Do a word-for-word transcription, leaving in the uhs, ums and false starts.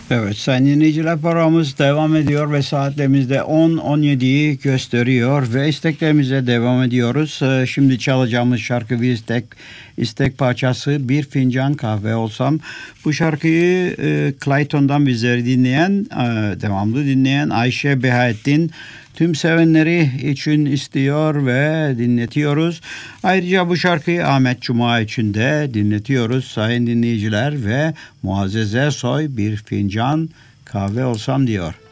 Evet sayın dinleyiciler, programımız devam ediyor ve saatlerimizde on on yediyi gösteriyor ve isteklerimize devam ediyoruz. Ee, Şimdi çalacağımız şarkı bir istek, istek parçası Bir Fincan Kahve Olsam. Bu şarkıyı e, Clayton'dan bizleri dinleyen, e, devamlı dinleyen Ayşe Behaettin tüm sevenleri için istiyor ve dinletiyoruz. Ayrıca bu şarkıyı Ahmet Cuma için de dinletiyoruz sayın dinleyiciler ve Muazzez Ersoy Bir Fincan Kahve Olsam diyor.